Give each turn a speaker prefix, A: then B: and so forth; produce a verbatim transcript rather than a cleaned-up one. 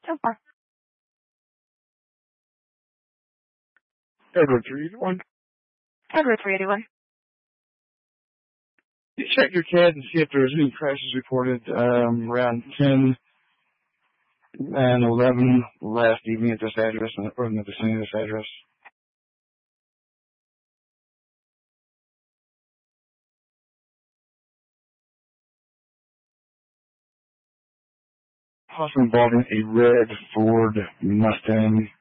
A: So far.
B: Edward three eighty-one.
A: Edward three eighty-one.
B: You check your C A D and see if there's any crashes reported um, around ten and eleven last evening at this address, or in the vicinity of this address. Also involving a red Ford Mustang